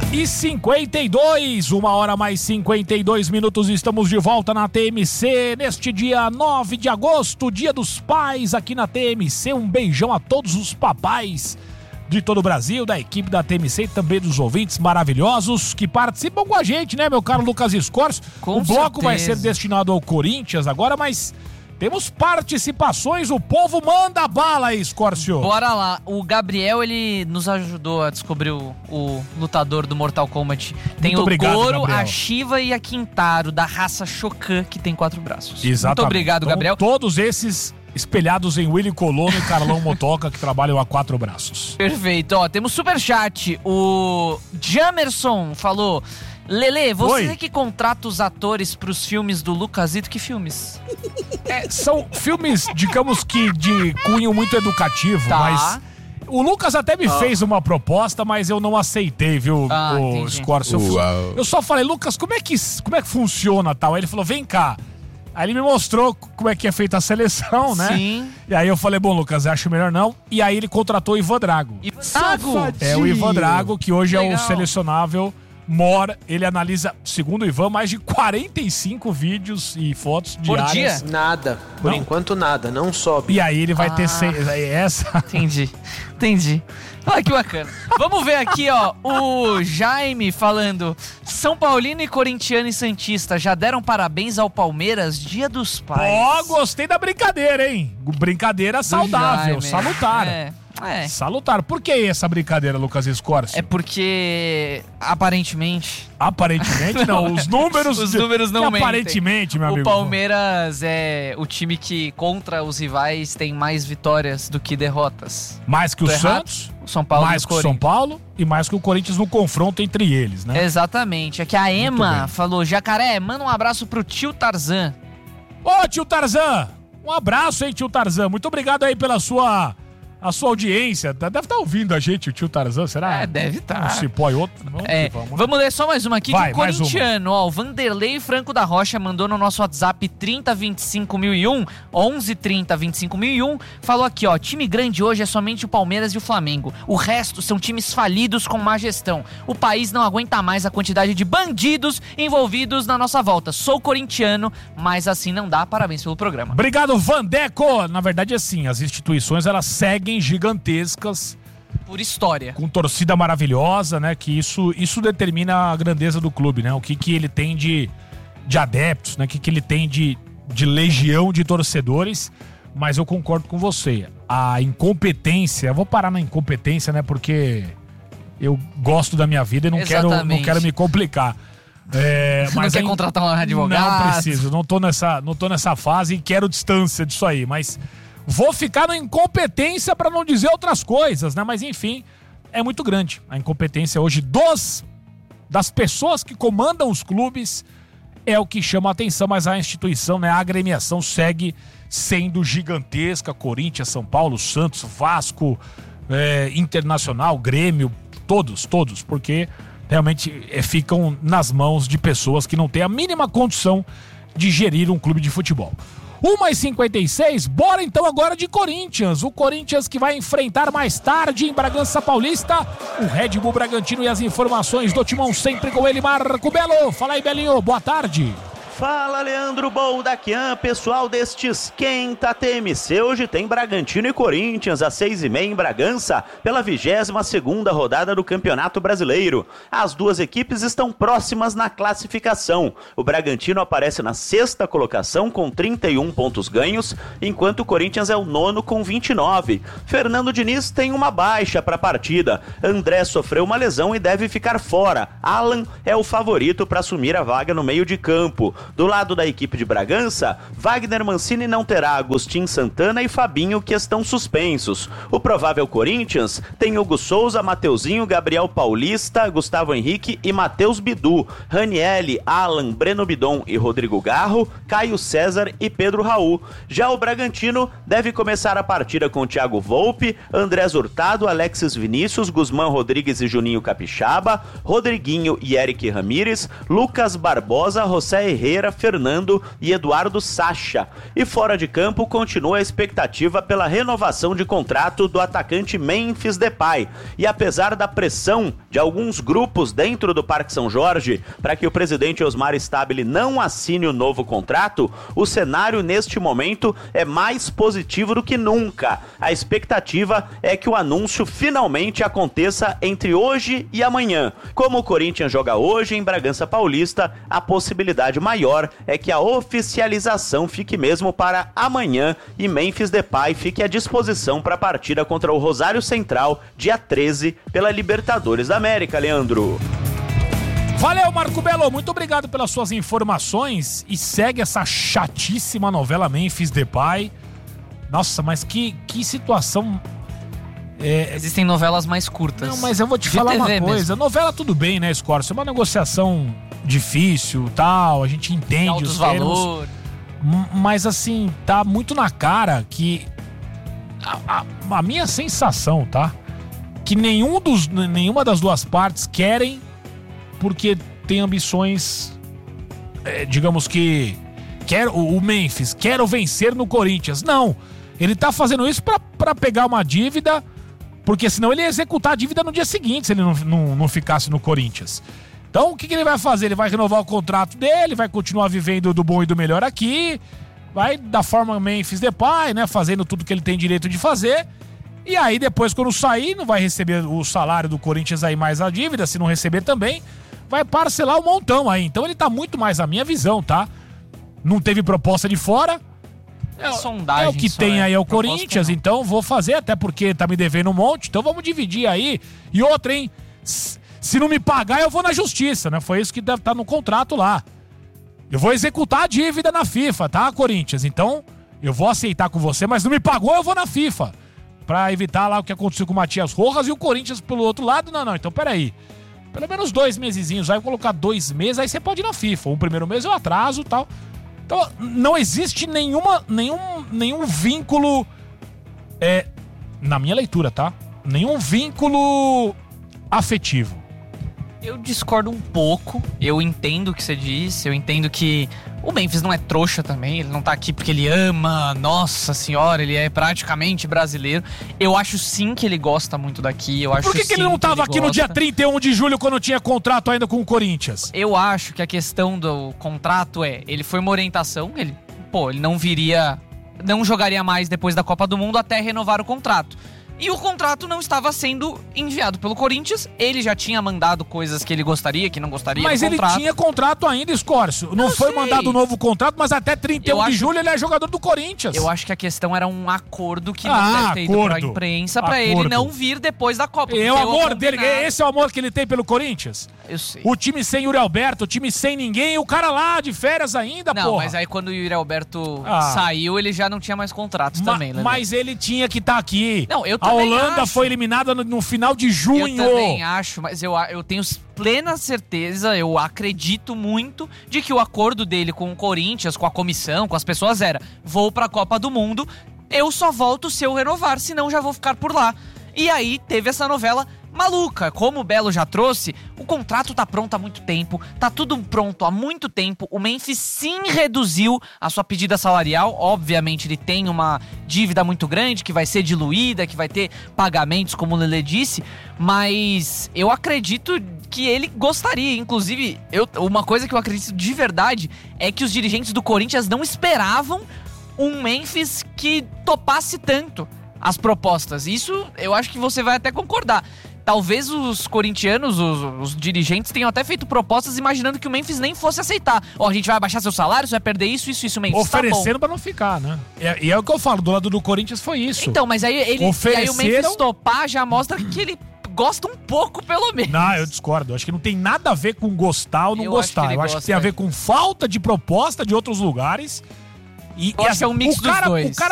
1h52, 1h mais 52 estamos de volta na TMC, neste dia 9 de agosto, dia dos pais aqui na TMC. Um beijão a todos os papais de todo o Brasil, da equipe da TMC e também dos ouvintes maravilhosos que participam com a gente, né, meu caro Lucas Escorcio? O bloco vai ser destinado ao Corinthians agora, mas temos participações, o povo manda bala aí, Escorcio. Bora lá, o Gabriel, ele nos ajudou a descobrir o lutador do Mortal Kombat. Tem muito obrigado, Goro, Gabriel. A Shiva e a Quintaro, da raça Shokan, que tem 4 braços. Exatamente. Muito obrigado, então, Gabriel. Todos esses espelhados em Willy Colono e Carlão Motoca, que trabalham a 4 braços. Perfeito, ó, temos superchat, o Jamerson falou: Lelê, você que contrata os atores pros filmes do Lucasito, que filmes? São filmes, digamos que de cunho muito educativo, mas o Lucas até me fez uma proposta, mas eu não aceitei, viu, o Escorcio. Eu só falei, Lucas, como é que funciona tal? Aí ele falou, vem cá. Aí ele me mostrou como é que é feita a seleção, né? Sim. E aí eu falei, bom, Lucas, eu acho melhor não. E aí ele contratou o Ivan Drago. O Ivan Drago, que hoje é o selecionável mor. Ele analisa, segundo o Ivan, mais de 45 vídeos e fotos diárias. Por dia? Nada. Por enquanto nada, não sobe. E aí ele vai ter essa... Entendi. Olha que bacana. Vamos ver aqui, ó, o Jaime falando: São Paulino e corintiano e santista já deram parabéns ao Palmeiras, Dia dos Pais. Gostei da brincadeira, hein? Brincadeira saudável, salutar. Salutar. Por que essa brincadeira, Lucas Escorcio? É porque, aparentemente não, os números não mentem. Aparentemente, meu amigo. O Palmeiras é o time que, contra os rivais, tem mais vitórias do que derrotas. Mais que o Santos, São Paulo mais que o São Paulo e mais que o Corinthians no confronto entre eles, né? Exatamente. Aqui a Emma falou: Jacaré, manda um abraço pro tio Tarzan. Ô, tio Tarzan! Um abraço, hein, tio Tarzan. Muito obrigado aí pela sua audiência. Deve estar ouvindo a gente, o tio Tarzan, será? Deve estar. Um cipó e outro. Vamos ler só mais uma aqui de um corintiano. Ó, o Vanderlei Franco da Rocha mandou no nosso WhatsApp 3025.001, 113025.001. Falou aqui, ó: time grande hoje é somente o Palmeiras e o Flamengo. O resto são times falidos com má gestão. O país não aguenta mais a quantidade de bandidos envolvidos na nossa volta. Sou corintiano, mas assim não dá. Parabéns pelo programa. Obrigado, Vandeco. Na verdade, assim, as instituições, elas seguem gigantescas por história, com torcida maravilhosa, né? Que isso determina a grandeza do clube, né? O que ele tem de adeptos, né? O que ele tem de legião de torcedores. Mas eu concordo com você. A incompetência, eu vou parar na incompetência, né? Porque eu gosto da minha vida e não quero me complicar. Mas não quer contratar um advogado? Não preciso, não tô nessa fase e quero distância disso aí, mas vou ficar na incompetência para não dizer outras coisas, né? Mas enfim, é muito grande a incompetência hoje das pessoas que comandam os clubes, é o que chama a atenção, mas a instituição, né, a agremiação segue sendo gigantesca. Corinthians, São Paulo, Santos, Vasco, Internacional, Grêmio, todos, porque realmente ficam nas mãos de pessoas que não têm a mínima condição de gerir um clube de futebol. 1h56, bora então agora de Corinthians. O Corinthians que vai enfrentar mais tarde em Bragança Paulista o Red Bull Bragantino, e as informações do Timão sempre com ele, Marco Belo. Fala aí, Belinho, boa tarde. Fala, Leandro Boldaquian, pessoal deste Esquenta TMC. Hoje tem Bragantino e Corinthians às 6h30 em Bragança, pela 22ª rodada do Campeonato Brasileiro. As duas equipes estão próximas na classificação. O Bragantino aparece na 6ª colocação com 31 pontos ganhos, enquanto o Corinthians é o 9º com 29. Fernando Diniz tem uma baixa para a partida. André sofreu uma lesão e deve ficar fora. Alan é o favorito para assumir a vaga no meio de campo. Do lado da equipe de Bragança, Wagner Mancini não terá Agostinho Santana e Fabinho, que estão suspensos. O provável Corinthians tem Hugo Souza, Mateuzinho, Gabriel Paulista, Gustavo Henrique e Matheus Bidu, Ranielli, Alan, Breno Bidon e Rodrigo Garro, Caio César e Pedro Raul. Já o Bragantino deve começar a partida com Thiago Volpe, Andrés Hurtado, Alexis Vinícius, Guzmán Rodrigues e Juninho Capixaba, Rodriguinho e Eric Ramírez, Lucas Barbosa, José Herrera Ferreira, Fernando e Eduardo Sacha. E fora de campo, continua a expectativa pela renovação de contrato do atacante Memphis Depay. E apesar da pressão de alguns grupos dentro do Parque São Jorge para que o presidente Osmar Stabile não assine o novo contrato, o cenário neste momento é mais positivo do que nunca. A expectativa é que o anúncio finalmente aconteça entre hoje e amanhã. Como o Corinthians joga hoje em Bragança Paulista, a possibilidade maior é que a oficialização fique mesmo para amanhã e Memphis Depay fique à disposição para a partida contra o Rosário Central, dia 13, pela Libertadores da América, Leandro. Valeu, Marco Belo, muito obrigado pelas suas informações e segue essa chatíssima novela Memphis Depay. Nossa, mas que situação... Existem novelas mais curtas. Não, mas eu vou te falar uma coisa. Mesmo. Novela tudo bem, né, Scorcio? É uma negociação difícil, tal, a gente entende os termos. Mas assim, tá muito na cara que a minha sensação, tá? Que nenhuma das duas partes querem, porque tem ambições, digamos que o Memphis quer vencer no Corinthians. Não, ele tá fazendo isso pra pegar uma dívida, porque senão ele ia executar a dívida no dia seguinte se ele não ficasse no Corinthians. Então o que ele vai fazer? Ele vai renovar o contrato dele, vai continuar vivendo do bom e do melhor aqui, vai da forma Memphis Depay, né, fazendo tudo que ele tem direito de fazer. E aí depois, quando sair, não vai receber o salário do Corinthians aí mais a dívida, se não receber também, vai parcelar um montão aí. Então ele tá muito mais a minha visão, tá? Não teve proposta de fora. Sondagem, é o que tem aí é o Corinthians, então vou fazer, até porque tá me devendo um monte, então vamos dividir aí. E outra, hein? Se não me pagar, eu vou na justiça, né? Foi isso que deve estar no contrato lá. Eu vou executar a dívida na FIFA, tá, Corinthians? Então, eu vou aceitar com você, mas não me pagou, eu vou na FIFA. Pra evitar lá o que aconteceu com o Matias Rojas e o Corinthians pelo outro lado. Não, então peraí. Pelo menos 2 mesezinhos, aí eu vou colocar 2 meses, aí você pode ir na FIFA. O primeiro mês eu atraso e tal. Então, não existe nenhum vínculo, na minha leitura, tá? Nenhum vínculo afetivo. Eu discordo um pouco, eu entendo o que você disse, eu entendo que o Memphis não é trouxa também, ele não tá aqui porque ele ama, nossa senhora, ele é praticamente brasileiro. Eu acho sim que ele gosta muito daqui, eu acho. Por que ele não tava aqui no dia 31 de julho quando tinha contrato ainda com o Corinthians? Eu acho que a questão do contrato ele foi uma orientação, ele não jogaria mais depois da Copa do Mundo até renovar o contrato. E o contrato não estava sendo enviado pelo Corinthians. Ele já tinha mandado coisas que ele gostaria, que não gostaria. Mas ele tinha contrato ainda, Scorcio. Não foi mandado um novo contrato, mas até 31 de julho ele é jogador do Corinthians. Eu acho que a questão era um acordo que não deve ter ido pra imprensa pra ele não vir depois da Copa. É o amor dele. Esse é o amor que ele tem pelo Corinthians? Eu sei. O time sem Yuri Alberto, o time sem ninguém, o cara lá de férias ainda, porra. Não, mas aí quando o Yuri Alberto saiu, ele já não tinha mais contrato também, né? Mas ele tinha que estar aqui. Não, eu A Holanda foi eliminada no final de junho. Eu também acho, mas eu tenho plena certeza, eu acredito muito de que o acordo dele com o Corinthians, com a comissão, com as pessoas era: vou pra Copa do Mundo, eu só volto se eu renovar, senão já vou ficar por lá. E aí teve essa novela maluca. Como o Belo já trouxe, o contrato tá pronto há muito tempo, tá tudo pronto há muito tempo. O Memphis sim reduziu a sua pedida salarial. Obviamente ele tem uma dívida muito grande que vai ser diluída, que vai ter pagamentos, como o Lelê disse, mas eu acredito que ele gostaria. Inclusive, uma coisa que eu acredito de verdade é que os dirigentes do Corinthians não esperavam um Memphis que topasse tanto as propostas. Isso eu acho que você vai até concordar. Talvez os corintianos, os dirigentes, tenham até feito propostas imaginando que o Memphis nem fosse aceitar. A gente vai abaixar seu salário, você vai perder isso, Memphis. Oferecendo pra não ficar, né? E é o que eu falo, do lado do Corinthians foi isso. Então, mas aí o Memphis topar já mostra que ele gosta um pouco, pelo menos. Não, eu discordo. Eu acho que não tem nada a ver com gostar ou não gostar. Eu acho que tem a ver com falta de proposta de outros lugares. Eu acho que é um mix dos dois.